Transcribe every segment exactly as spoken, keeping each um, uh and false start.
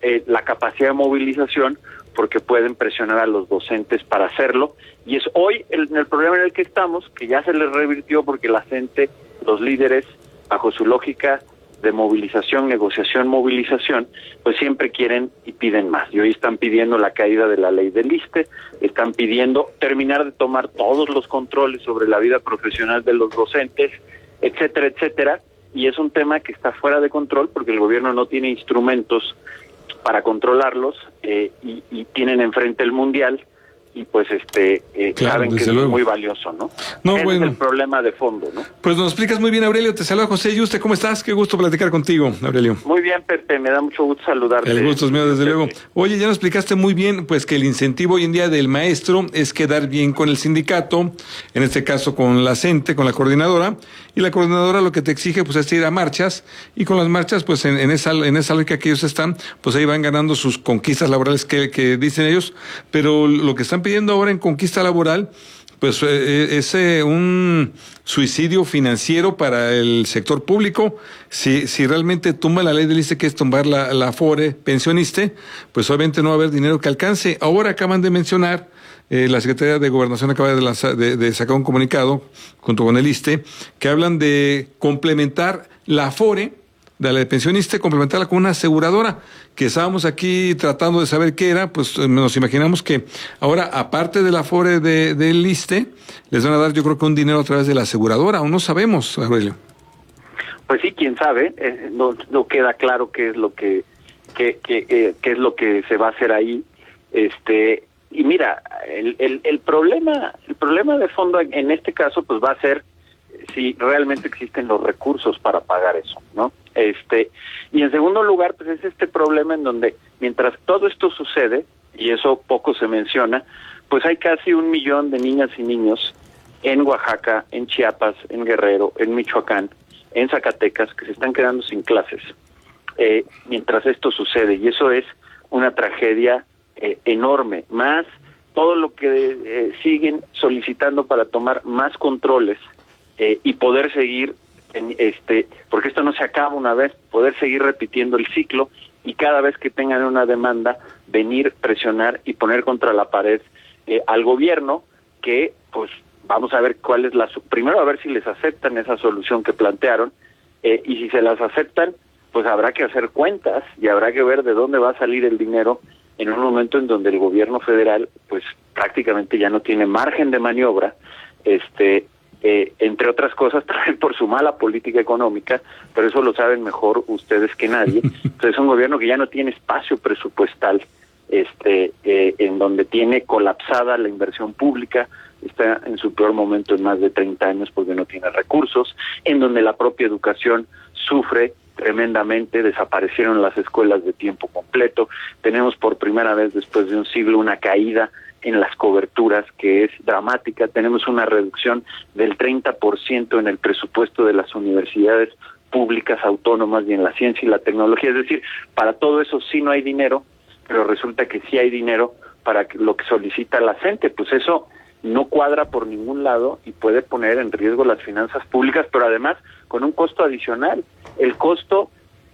eh, la capacidad de movilización, porque pueden presionar a los docentes para hacerlo, y es hoy el, el problema en el que estamos, que ya se les revirtió porque la gente, los líderes, bajo su lógica de movilización, negociación, movilización, pues siempre quieren y piden más. Y hoy están pidiendo la caída de la ley del ISSSTE, están pidiendo terminar de tomar todos los controles sobre la vida profesional de los docentes, etcétera, etcétera, y es un tema que está fuera de control porque el gobierno no tiene instrumentos para controlarlos, eh, y, y tienen enfrente el mundial, y pues este eh, claro, saben que es luego. muy valioso, ¿no? No, Ese bueno. es el problema de fondo, ¿no? Pues nos explicas muy bien, Aurelio. Te saluda José Yuste. ¿Cómo estás? Qué gusto platicar contigo, Aurelio. Muy bien, Pepe, me da mucho gusto saludarte. El gusto es mío, desde Pepe. luego. Oye, ya nos explicaste muy bien, pues que el incentivo hoy en día del maestro es quedar bien con el sindicato, en este caso con la CENTE, con la coordinadora, y la coordinadora lo que te exige pues es ir a marchas, y con las marchas pues en, en esa en esa lógica que ellos están, pues ahí van ganando sus conquistas laborales que, que dicen ellos, pero lo que están pidiendo ahora en conquista laboral pues eh, es eh, un suicidio financiero para el sector público. Si si realmente tumba la ley del ISSSTE, que es tumbar la, la Afore pensioniste, pues obviamente no va a haber dinero que alcance. Ahora acaban de mencionar, eh, la Secretaría de Gobernación acaba de, lanzar, de, de sacar un comunicado junto con el ISSSTE, que hablan de complementar la Afore, de la de pensionista, complementarla con una aseguradora, que estábamos aquí tratando de saber qué era, pues nos imaginamos que ahora, aparte del Afore de, del ISSSTE, les van a dar yo creo que un dinero a través de la aseguradora, aún no sabemos, Aurelio. Pues sí, quién sabe, eh, no, no queda claro qué es lo que, qué, qué, eh, qué es lo que se va a hacer ahí, este, y mira, el, el, el problema, el problema de fondo en, en este caso, pues va a ser si realmente existen los recursos para pagar eso, ¿no? Este, y en segundo lugar, pues es este problema en donde mientras todo esto sucede, y eso poco se menciona, pues hay casi un millón de niñas y niños en Oaxaca, en Chiapas, en Guerrero, en Michoacán, en Zacatecas, que se están quedando sin clases, eh, mientras esto sucede, y eso es una tragedia eh, enorme, más todo lo que eh, siguen solicitando para tomar más controles, Eh, y poder seguir, en este, porque esto no se acaba una vez, poder seguir repitiendo el ciclo y cada vez que tengan una demanda, venir, presionar y poner contra la pared eh, al gobierno, que pues vamos a ver cuál es la, primero a ver si les aceptan esa solución que plantearon, eh, y si se las aceptan, pues habrá que hacer cuentas y habrá que ver de dónde va a salir el dinero en un momento en donde el gobierno federal pues prácticamente ya no tiene margen de maniobra, este Eh, entre otras cosas también por su mala política económica, pero eso lo saben mejor ustedes que nadie. Entonces es un gobierno que ya no tiene espacio presupuestal, este eh, en donde tiene colapsada la inversión pública, está en su peor momento en más de treinta años porque no tiene recursos, en donde la propia educación sufre tremendamente, desaparecieron las escuelas de tiempo completo, tenemos por primera vez después de un siglo una caída en las coberturas que es dramática, tenemos una reducción del treinta por ciento en el presupuesto de las universidades públicas autónomas y en la ciencia y la tecnología, es decir, para todo eso sí no hay dinero, pero resulta que sí hay dinero para lo que solicita la CENTE, pues eso no cuadra por ningún lado y puede poner en riesgo las finanzas públicas, pero además con un costo adicional, el costo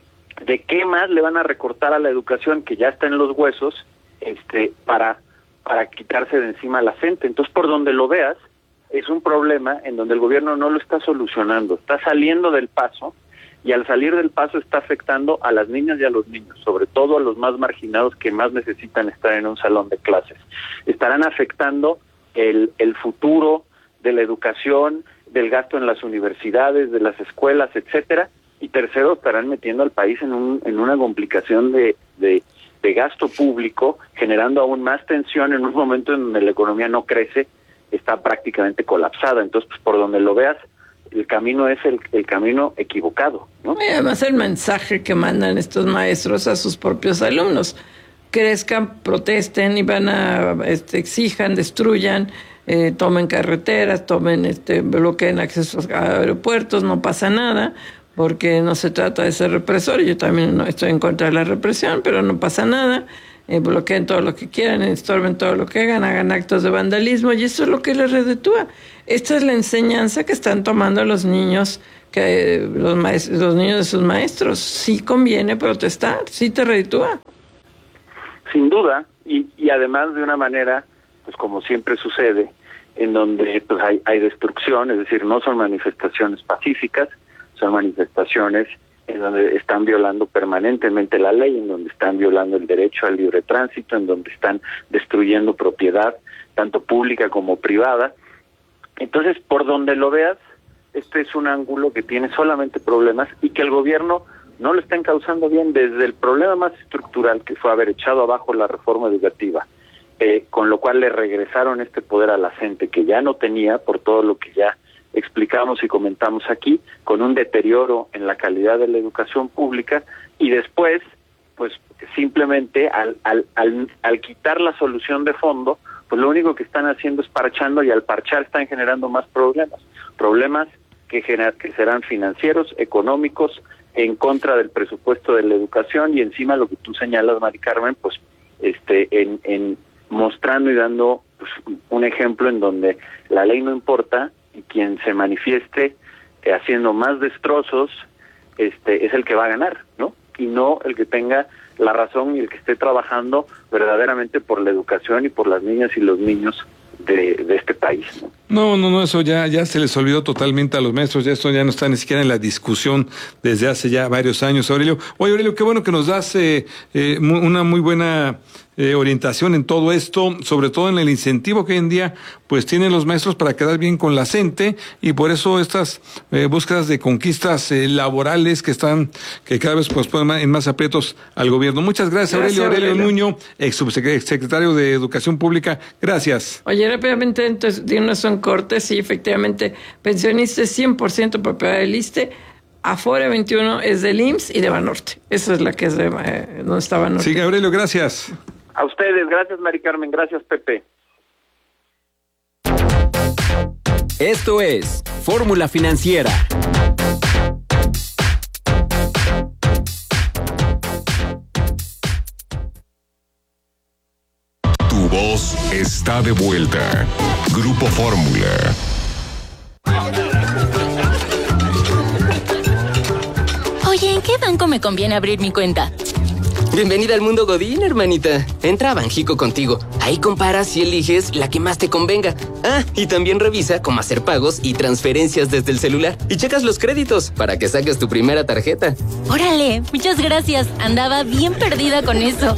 de qué más le van a recortar a la educación que ya está en los huesos, este, para para quitarse de encima la CENTE. Entonces, por donde lo veas, es un problema en donde el gobierno no lo está solucionando, está saliendo del paso, y al salir del paso está afectando a las niñas y a los niños, sobre todo a los más marginados que más necesitan estar en un salón de clases. Estarán afectando el, el futuro de la educación, del gasto en las universidades, de las escuelas, etcétera, y tercero, estarán metiendo al país en un en una complicación de, de de gasto público, generando aún más tensión en un momento en donde la economía no crece, está prácticamente colapsada. Entonces, pues por donde lo veas, el camino es el, el camino equivocado, ¿no? Y además el mensaje que mandan estos maestros a sus propios alumnos: crezcan, protesten y van a, este, exijan, destruyan, eh, tomen carreteras, tomen, este, bloqueen accesos a aeropuertos, no pasa nada, porque no se trata de ser represor. Yo también no estoy en contra de la represión, pero no pasa nada. Eh, bloqueen todo lo que quieran, estorben todo lo que hagan, hagan actos de vandalismo, y eso es lo que les reditúa. Esta es la enseñanza que están tomando los niños, que los maestros, los niños de sus maestros. Sí conviene protestar, sí te reditúa. sin duda, y, y además de una manera, pues como siempre sucede, en donde pues hay, hay destrucción, es decir, no son manifestaciones pacíficas, son manifestaciones en donde están violando permanentemente la ley, en donde están violando el derecho al libre tránsito, en donde están destruyendo propiedad, tanto pública como privada. Entonces, por donde lo veas, este es un ángulo que tiene solamente problemas y que el gobierno no lo está encauzando bien, desde el problema más estructural, que fue haber echado abajo la reforma educativa, eh, con lo cual le regresaron este poder a la gente que ya no tenía, por todo lo que ya explicamos y comentamos aquí, con un deterioro en la calidad de la educación pública, y después, pues simplemente al, al, al, al quitar la solución de fondo, pues lo único que están haciendo es parchando, y al parchar están generando más problemas, problemas que, gener, que serán financieros, económicos, en contra del presupuesto de la educación, y encima lo que tú señalas, Mari Carmen, pues este en, en mostrando y dando pues, un ejemplo en donde la ley no importa, y quien se manifieste eh, haciendo más destrozos este es el que va a ganar, ¿no? Y no el que tenga la razón y el que esté trabajando verdaderamente por la educación y por las niñas y los niños de, de este país, ¿no? No, no, no, eso ya, ya se les olvidó totalmente a los maestros, ya esto ya no está ni siquiera en la discusión desde hace ya varios años, Aurelio. Oye, Aurelio, qué bueno que nos das eh, eh, una muy buena eh, orientación en todo esto, sobre todo en el incentivo que hoy en día pues tienen los maestros para quedar bien con la gente, y por eso estas eh, búsquedas de conquistas eh, laborales que están, que cada vez pues ponen en más aprietos al gobierno. Muchas gracias, gracias Aurelio. Aurelio Nuño, ex subsecretario de Educación Pública. Gracias. Oye, rápidamente, entonces, de una son cortes, sí, efectivamente, pensionistas cien por ciento propiedad del ISSSTE, Afore veintiuno es del I M S S y de Banorte. Esa es la que es de, eh, no está Banorte. Sí, Aurelio, gracias. A ustedes, gracias Mari Carmen, gracias Pepe. Esto es Fórmula Financiera. Tu voz está de vuelta. Grupo Fórmula. Oye, ¿en qué banco me conviene abrir mi cuenta? Bienvenida al mundo Godín, hermanita. Entra a Banjico Contigo. Ahí comparas y eliges la que más te convenga. Ah, y también revisa cómo hacer pagos y transferencias desde el celular. Y checas los créditos para que saques tu primera tarjeta. Órale, muchas gracias. Andaba bien perdida con eso.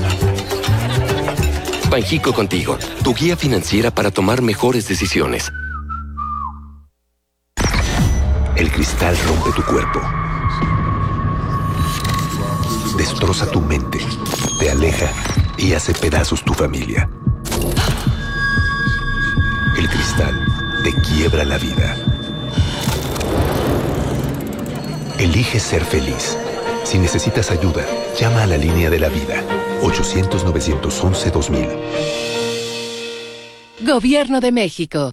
Banjico Contigo, tu guía financiera para tomar mejores decisiones. El cristal rompe tu cuerpo. Destroza tu mente, te aleja y hace pedazos tu familia. El cristal te quiebra la vida. Elige ser feliz. Si necesitas ayuda, llama a la línea de la vida. ochocientos, novecientos once, dos mil. Gobierno de México.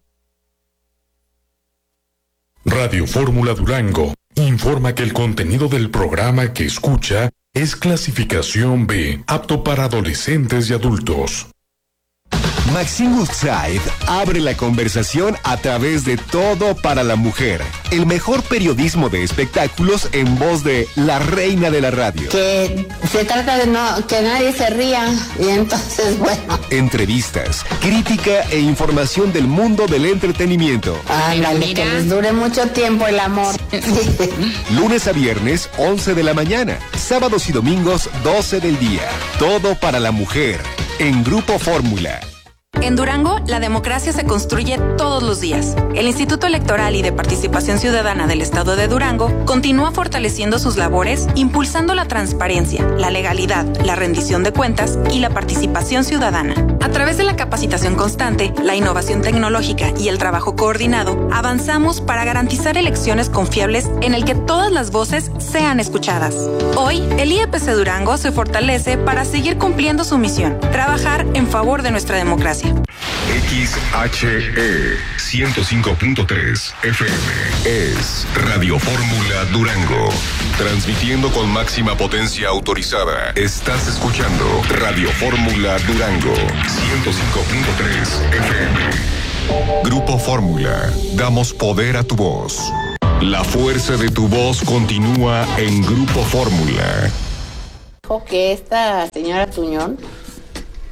Radio Fórmula Durango informa que el contenido del programa que escucha es clasificación B, apto para adolescentes y adultos. Maxine Woodside abre la conversación a través de Todo para la Mujer, el mejor periodismo de espectáculos en voz de la reina de la radio. Que se trata de no que nadie se ría, y entonces, bueno. Entrevistas, crítica e información del mundo del entretenimiento. Ándale, que les dure mucho tiempo el amor. Lunes a viernes, once de la mañana. Sábados y domingos, doce del día. Todo para la Mujer, en Grupo Fórmula. En Durango, la democracia se construye todos los días. El Instituto Electoral y de Participación Ciudadana del Estado de Durango continúa fortaleciendo sus labores, impulsando la transparencia, la legalidad, la rendición de cuentas y la participación ciudadana. A través de la capacitación constante, la innovación tecnológica y el trabajo coordinado, avanzamos para garantizar elecciones confiables en el que todas las voces sean escuchadas. Hoy, el I E P C Durango se fortalece para seguir cumpliendo su misión, trabajar en favor de nuestra democracia. X H E ciento cinco punto tres F M es Radio Fórmula Durango. Transmitiendo con máxima potencia autorizada. Estás escuchando Radio Fórmula Durango ciento cinco punto tres F M. Grupo Fórmula. Damos poder a tu voz. La fuerza de tu voz continúa en Grupo Fórmula. Dijo que esta señora Tuñón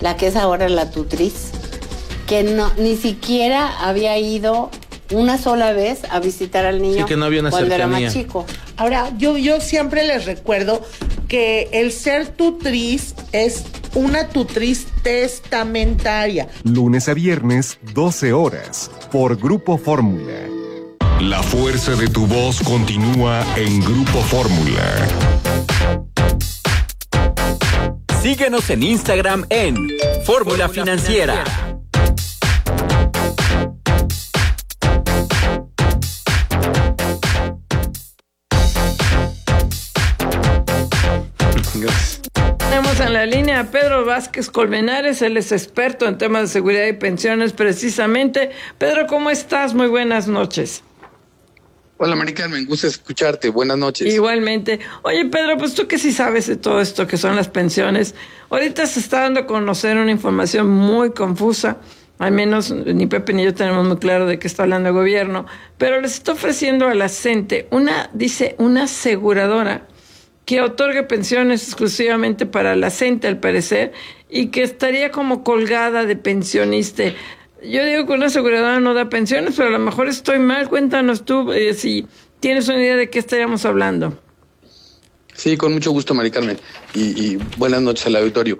la que es ahora la tutriz, que no ni siquiera había ido una sola vez a visitar al niño sí, que no había una cuando cercanía. era más chico. Ahora, yo, yo siempre les recuerdo que el ser tutriz es una tutriz testamentaria. Lunes a viernes, doce horas, por Grupo Fórmula. La fuerza de tu voz continúa en Grupo Fórmula. Síguenos en Instagram en Fórmula Financiera. Tenemos en la línea a Pedro Vázquez Colmenares, él es experto en temas de seguridad y pensiones precisamente. Pedro, ¿cómo estás? Muy buenas noches. Hola, Mari Carmen, gusto escucharte, buenas noches. Igualmente. Oye, Pedro, pues tú que sí sabes de todo esto que son las pensiones, ahorita se está dando a conocer una información muy confusa, al menos ni Pepe ni yo tenemos muy claro de qué está hablando el gobierno, pero les está ofreciendo a la CENTE una, dice, una aseguradora que otorgue pensiones exclusivamente para la CENTE, al parecer, y que estaría como colgada de pensionista. Yo digo que una aseguradora no da pensiones, pero a lo mejor estoy mal. Cuéntanos tú eh, si tienes una idea de qué estaríamos hablando. Sí, con mucho gusto, Mari Carmen, y, y buenas noches al auditorio.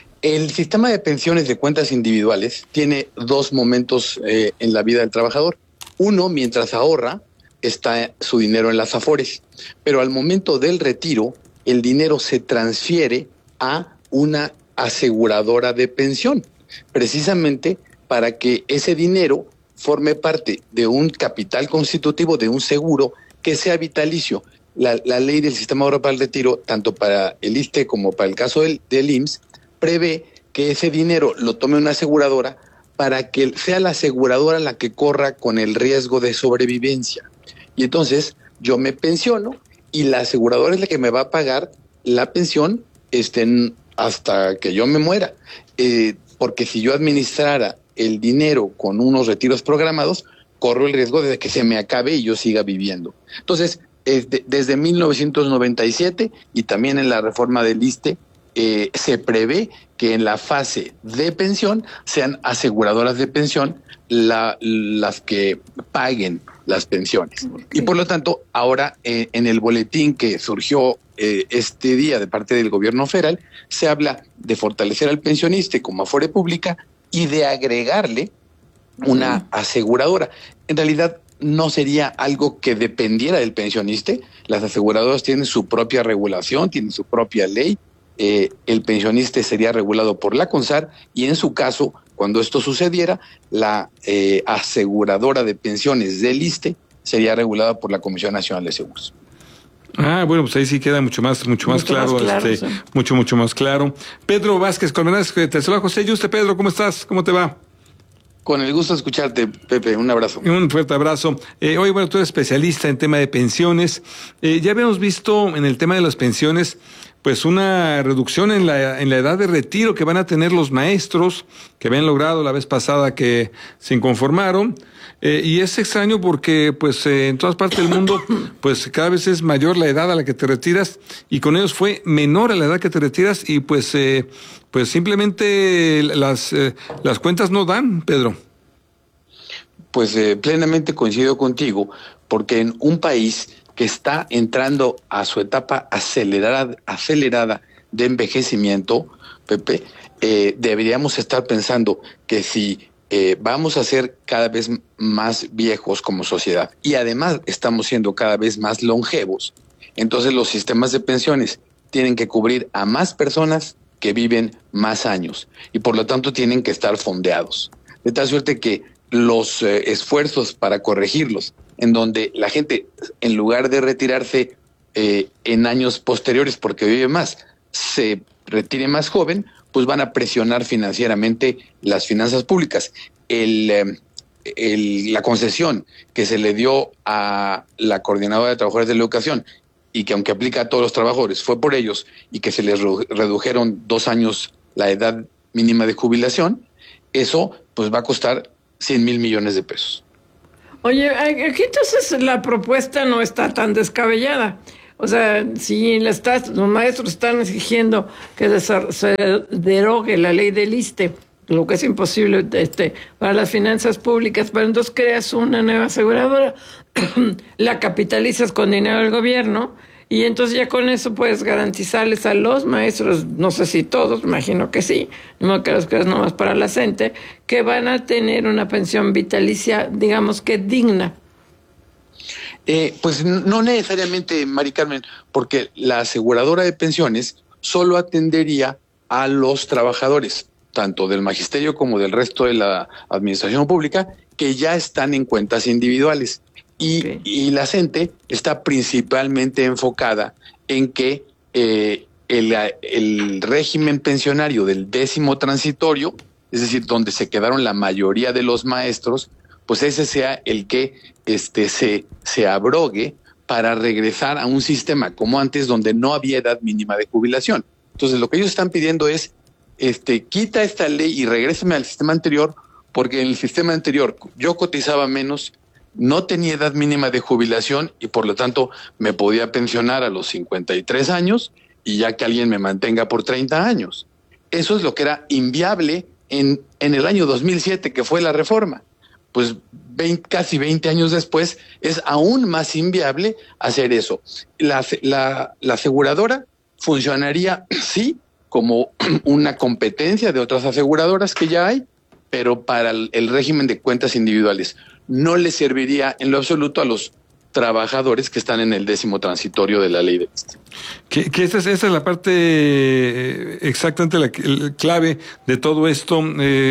El sistema de pensiones de cuentas individuales tiene dos momentos eh, en la vida del trabajador. Uno, mientras ahorra, está su dinero en las Afores, pero al momento del retiro, el dinero se transfiere a una aseguradora de pensión, precisamente para que ese dinero forme parte de un capital constitutivo, de un seguro que sea vitalicio. La, la ley del Sistema Ahorro para el Retiro, tanto para el ISSSTE como para el caso del, del I M S S, prevé que ese dinero lo tome una aseguradora para que sea la aseguradora la que corra con el riesgo de sobrevivencia. Y entonces yo me pensiono y la aseguradora es la que me va a pagar la pensión este, hasta que yo me muera. Eh, porque si yo administrara el dinero con unos retiros programados, corro el riesgo de que se me acabe y yo siga viviendo. Entonces, eh, de, desde mil novecientos noventa y siete y también en la reforma del ISSSTE, eh, se prevé que en la fase de pensión sean aseguradoras de pensión la, las que paguen las pensiones. Okay. Y por lo tanto, ahora eh, en el boletín que surgió eh, este día de parte del gobierno federal, se habla de fortalecer al pensionista como afore pública y de agregarle una uh-huh. aseguradora. En realidad no sería algo que dependiera del pensionista. Las aseguradoras tienen su propia regulación, tienen su propia ley. Eh, el pensionista sería regulado por la CONSAR y en su caso, cuando esto sucediera, la eh, aseguradora de pensiones del ISSSTE sería regulada por la Comisión Nacional de Seguros. Ah, bueno, pues ahí sí queda mucho más, mucho más mucho claro, más claro este, sí. mucho, mucho más claro. Pedro Vázquez Colmenares, te saluda José Yuste. Pedro, ¿cómo estás? ¿Cómo te va? Con el gusto de escucharte, Pepe, un abrazo. Un fuerte abrazo. Eh, oye, bueno, tú eres especialista en tema de pensiones. Eh, ya habíamos visto en el tema de las pensiones, pues una reducción en la, en la edad de retiro que van a tener los maestros, que habían logrado la vez pasada que se inconformaron. Eh, y es extraño porque, pues, eh, en todas partes del mundo, pues, cada vez es mayor la edad a la que te retiras, y con ellos fue menor a la edad que te retiras, y pues, eh, pues, simplemente las, eh, las cuentas no dan, Pedro. Pues, eh, plenamente coincido contigo, porque en un país que está entrando a su etapa acelerada, acelerada de envejecimiento, Pepe, eh, deberíamos estar pensando que si Eh, vamos a ser cada vez más viejos como sociedad y además estamos siendo cada vez más longevos, entonces los sistemas de pensiones tienen que cubrir a más personas que viven más años y por lo tanto tienen que estar fondeados. De tal suerte que los eh, esfuerzos para corregirlos, en donde la gente en lugar de retirarse eh, en años posteriores porque vive más, se retire más joven, pues van a presionar financieramente las finanzas públicas. El, el, la concesión que se le dio a la Coordinadora de Trabajadores de la Educación y que aunque aplica a todos los trabajadores, fue por ellos y que se les redujeron dos años la edad mínima de jubilación, eso pues va a costar cien mil millones de pesos. Oye, aquí entonces la propuesta no está tan descabellada. O sea, si la estás, los maestros están exigiendo que se derogue la ley del ISSSTE, lo que es imposible este, para las finanzas públicas, pero entonces creas una nueva aseguradora, la capitalizas con dinero del gobierno, y entonces ya con eso puedes garantizarles a los maestros, no sé si todos, imagino que sí, no creo que es nomás para la gente, que van a tener una pensión vitalicia, digamos que digna. Eh, pues no necesariamente, Mari Carmen, porque la aseguradora de pensiones solo atendería a los trabajadores, tanto del magisterio como del resto de la administración pública, que ya están en cuentas individuales. Y, okay. y la CENTE está principalmente enfocada en que eh, el, el régimen pensionario del décimo transitorio, es decir, donde se quedaron la mayoría de los maestros, pues ese sea el que este, se, se abrogue para regresar a un sistema como antes, donde no había edad mínima de jubilación. Entonces, lo que ellos están pidiendo es, este, quita esta ley y regrésame al sistema anterior, porque en el sistema anterior yo cotizaba menos, no tenía edad mínima de jubilación y por lo tanto me podía pensionar a los cincuenta y tres años y ya que alguien me mantenga por treinta años. Eso es lo que era inviable en, en el año dos mil siete, que fue la reforma. Pues veinte, casi veinte años después es aún más inviable hacer eso. La, la, la aseguradora funcionaría, sí, como una competencia de otras aseguradoras que ya hay, pero para el, el régimen de cuentas individuales. No le serviría en lo absoluto a los trabajadores que están en el décimo transitorio de la ley de ISSSTE. Que, que esa, es, esa es la parte eh, exactamente la, la clave de todo esto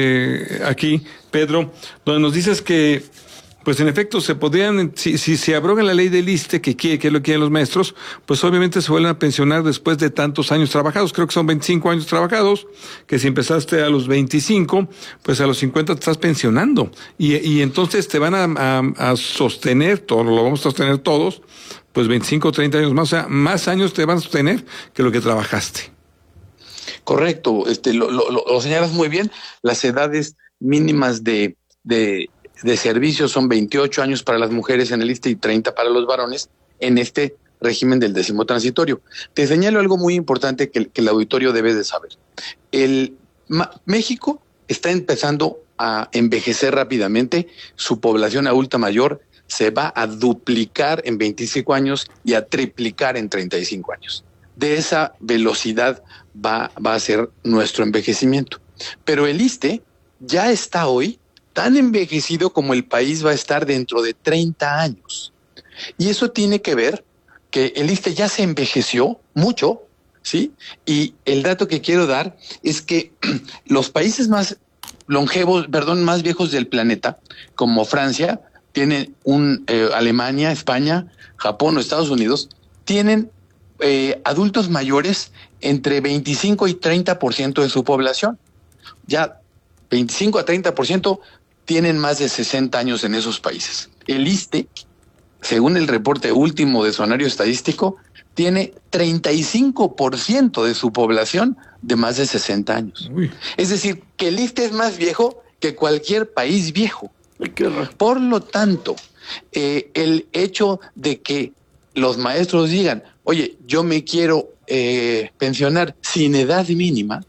eh, aquí, Pedro, donde nos dices que pues en efecto se podrían, si, si se abroga la ley del ISSSTE, que quiere, que es lo que quieren los maestros, pues obviamente se vuelven a pensionar después de tantos años trabajados. Creo que son veinticinco años trabajados, que si empezaste a los veinticinco, pues a los cincuenta te estás pensionando. Y, y entonces te van a, a, a sostener, todo lo vamos a sostener todos, pues veinticinco o treinta años más, o sea, más años te van a sostener que lo que trabajaste. Correcto, este, lo, lo, lo señalas muy bien. Las edades mínimas de, de de servicio son veintiocho años para las mujeres en el ISSSTE y treinta para los varones en este régimen del décimo transitorio. Te señalo algo muy importante que, que el auditorio debe de saber. El ma, México está empezando a envejecer rápidamente, su población adulta mayor se va a duplicar en veinticinco años y a triplicar en treinta y cinco años. De esa velocidad va, va a ser nuestro envejecimiento. Pero el ISSSTE ya está hoy tan envejecido como el país va a estar dentro de treinta años. Y eso tiene que ver que el ISSSTE ya se envejeció mucho, ¿sí? Y el dato que quiero dar es que los países más longevos, perdón, más viejos del planeta, como Francia, tienen un, eh, Alemania, España, Japón o Estados Unidos, tienen eh, adultos mayores entre veinticinco y treinta por ciento de su población. Ya veinticinco a treinta por ciento tienen más de sesenta años en esos países. El ISSSTE, según el reporte último de Sonario Estadístico, tiene treinta y cinco por ciento de su población de más de sesenta años. Uy. Es decir, que el ISSSTE es más viejo que cualquier país viejo. Por lo tanto, eh, el hecho de que los maestros digan, oye, yo me quiero eh, pensionar sin edad mínima,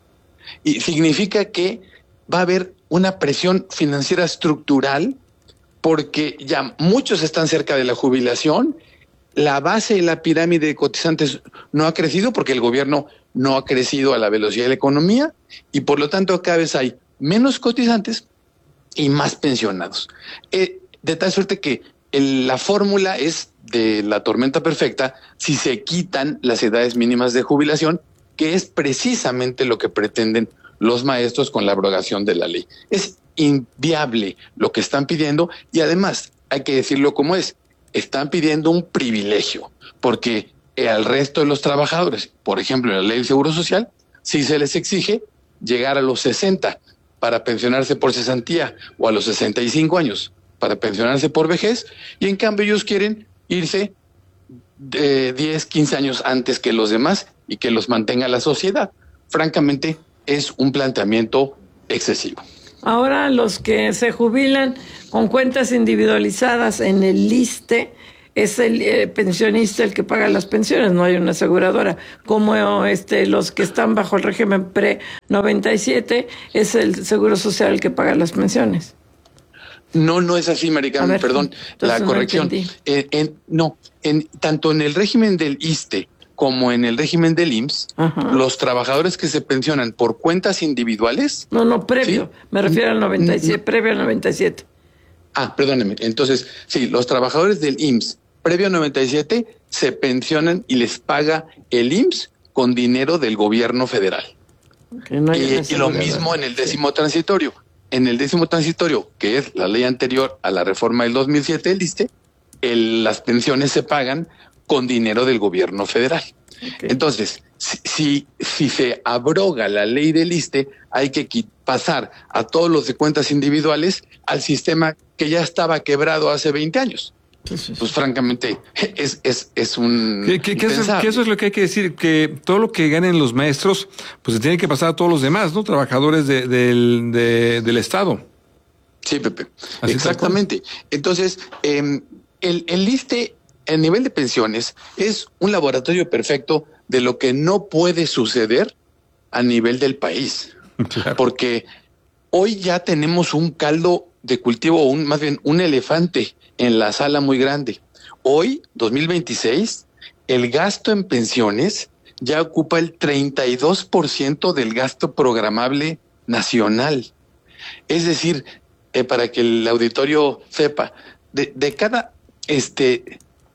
y significa que va a haber una presión financiera estructural porque ya muchos están cerca de la jubilación, la base de la pirámide de cotizantes no ha crecido porque el gobierno no ha crecido a la velocidad de la economía y por lo tanto cada vez hay menos cotizantes y más pensionados. Eh, de tal suerte que el, la fórmula es de la tormenta perfecta si se quitan las edades mínimas de jubilación, que es precisamente lo que pretenden los maestros con la abrogación de la ley. Es inviable lo que están pidiendo y además hay que decirlo como es, están pidiendo un privilegio porque al resto de los trabajadores, por ejemplo en la ley del Seguro Social, si se les exige llegar a los sesenta para pensionarse por cesantía o a los sesenta y cinco años para pensionarse por vejez y en cambio ellos quieren irse de diez, quince años antes que los demás y que los mantenga la sociedad. Francamente, es un planteamiento excesivo. Ahora los que se jubilan con cuentas individualizadas en el ISSSTE, es el eh, pensionista el que paga las pensiones, no hay una aseguradora. Como este, los que están bajo el régimen pre noventa y siete, es el Seguro Social el que paga las pensiones. No, no es así, Maricarmen, perdón, la corrección. No, en, en, no en, tanto en el régimen del ISSSTE como en el régimen del I M S S, Ajá. los trabajadores que se pensionan por cuentas individuales... No, no, previo, ¿sí? me refiero al noventa y siete, no. previo al noventa y siete. Ah, perdóneme, entonces, sí, los trabajadores del I M S S, previo al noventa y siete, se pensionan y les paga el I M S S con dinero del gobierno federal. No y, y lo mismo en el décimo sí. transitorio. En el décimo transitorio, que es la ley anterior a la reforma del dos mil siete del ISSSTE, el, las pensiones se pagan con dinero del gobierno federal. Okay. Entonces, si, si, si se abroga la ley del ISSSTE, hay que pasar a todos los de cuentas individuales al sistema que ya estaba quebrado hace veinte años. Sí, sí, sí. Pues francamente, es, es, es un... Que, que, que, eso, que eso es lo que hay que decir, que todo lo que ganen los maestros, pues se tiene que pasar a todos los demás, ¿no? Trabajadores de, de, de, del Estado. Sí, Pepe, así exactamente. Entonces, eh, el, el ISSSTE, a nivel de pensiones, es un laboratorio perfecto de lo que no puede suceder a nivel del país. Claro. Porque hoy ya tenemos un caldo de cultivo, un, más bien un elefante en la sala muy grande. Hoy, dos mil veintiséis, el gasto en pensiones ya ocupa el treinta y dos por ciento del gasto programable nacional. Es decir, eh, para que el auditorio sepa, de, de cada, este,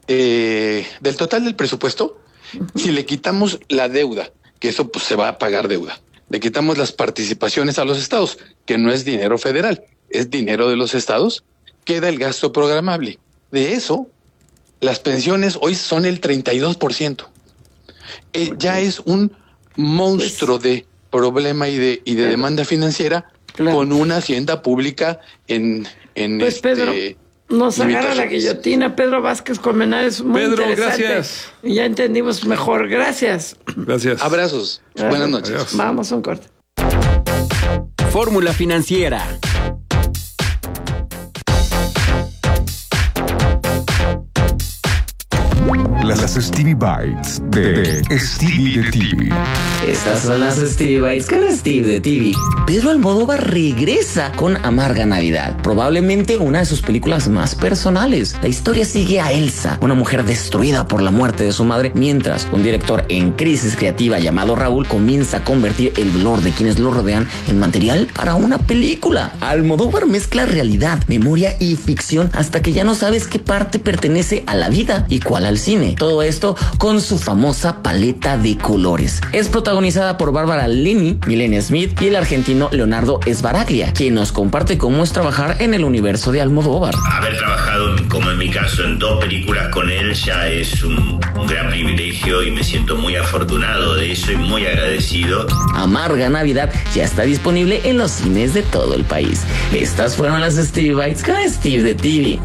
eh, del total del presupuesto, uh-huh. si le quitamos la deuda, que eso pues se va a pagar deuda, le quitamos las participaciones a los estados, que no es dinero federal, es dinero de los estados, queda el gasto programable. De eso, las pensiones hoy son el treinta y dos por ciento. Eh, ya es un monstruo de problema y de, y de demanda financiera claro. con una hacienda pública en, en pues, este... Pedro, nos agarra la guillotina. Pedro Vázquez Colmenares, muy Pedro, interesante. Gracias. Y ya entendimos mejor. Gracias. Gracias. Abrazos. Gracias. Buenas noches. Adiós. Vamos a un corte. Fórmula Financiera. Las Stevie Bites de Stevie de T V. Estas son las Stevie Bites con Steve de T V. Pedro Almodóvar regresa con Amarga Navidad, probablemente una de sus películas más personales. La historia sigue a Elsa, una mujer destruida por la muerte de su madre, mientras un director en crisis creativa llamado Raúl comienza a convertir el dolor de quienes lo rodean en material para una película. Almodóvar mezcla realidad, memoria y ficción hasta que ya no sabes qué parte pertenece a la vida y cuál al cine. Todo esto con su famosa paleta de colores. Es protagonizada por Bárbara Linney, Milena Smith y el argentino Leonardo Sbaraglia, quien nos comparte cómo es trabajar en el universo de Almodóvar. Haber trabajado, como en mi caso, en dos películas con él ya es un, un gran privilegio y me siento muy afortunado de eso y muy agradecido. Amarga Navidad ya está disponible en los cines de todo el país. Estas fueron las Stevie Bites con Steve de T V.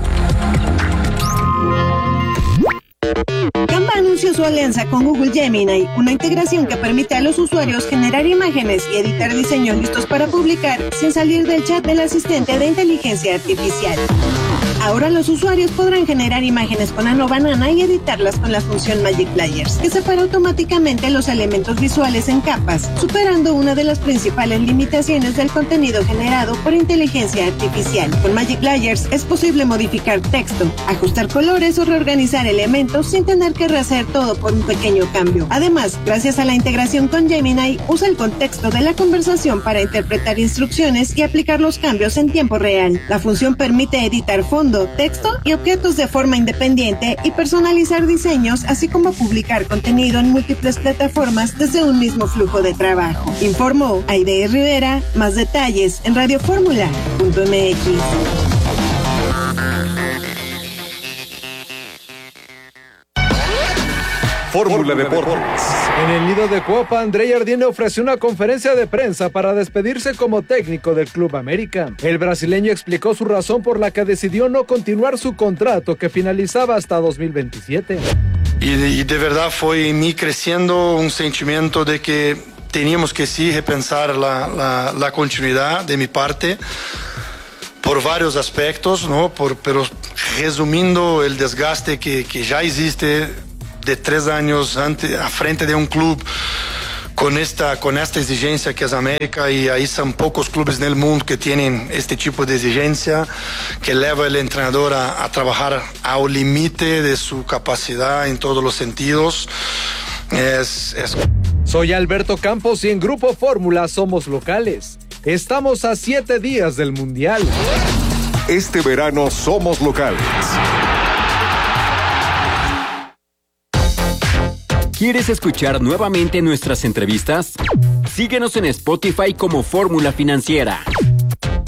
Canva anunció su alianza con Google Gemini, una integración que permite a los usuarios generar imágenes y editar diseños listos para publicar sin salir del chat del asistente de inteligencia artificial. Ahora los usuarios podrán generar imágenes con Ano Banana y editarlas con la función Magic Layers, que separa automáticamente los elementos visuales en capas, superando una de las principales limitaciones del contenido generado por inteligencia artificial. Con Magic Layers es posible modificar texto, ajustar colores o reorganizar elementos sin tener que rehacer todo por un pequeño cambio. Además, gracias a la integración con Gemini, usa el contexto de la conversación para interpretar instrucciones y aplicar los cambios en tiempo real. La función permite editar fondos, texto y objetos de forma independiente y personalizar diseños, así como publicar contenido en múltiples plataformas desde un mismo flujo de trabajo. Informó Aide Rivera. Más detalles en radioformula punto m x. Fórmula Deportes. En el nido de Copa, André Jardine ofreció una conferencia de prensa para despedirse como técnico del Club América. El brasileño explicó su razón por la que decidió no continuar su contrato que finalizaba hasta dos mil veintisiete. Y de, y de verdad fue en mí creciendo un sentimiento de que teníamos que sí repensar la, la, la continuidad de mi parte por varios aspectos, ¿no? Por, pero resumiendo el desgaste que, que ya existe de tres años ante, a frente de un club con esta, con esta exigencia que es América, y ahí son pocos clubes en el mundo que tienen este tipo de exigencia, que lleva al entrenador a, a trabajar al límite de su capacidad en todos los sentidos. Es, es... Soy Alberto Campos y en Grupo Fórmula somos locales. Estamos a siete días del Mundial. Este verano somos locales. ¿Quieres escuchar nuevamente nuestras entrevistas? Síguenos en Spotify como Fórmula Financiera.